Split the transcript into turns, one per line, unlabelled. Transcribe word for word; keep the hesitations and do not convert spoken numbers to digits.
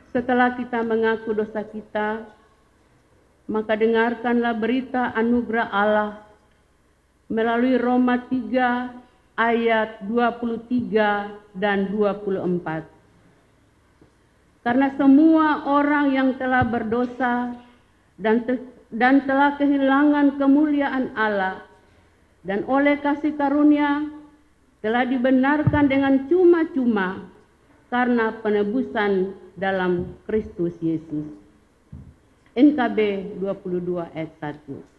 Setelah kita mengaku dosa kita, maka dengarkanlah berita anugerah Allah melalui Roma tiga ayat dua puluh tiga dan dua puluh empat. Karena semua orang yang telah berdosa dan, te- dan telah kehilangan kemuliaan Allah dan oleh kasih karunia telah dibenarkan dengan cuma-cuma karena penebusan dalam Kristus Yesus. N K B dua puluh dua ayat satu.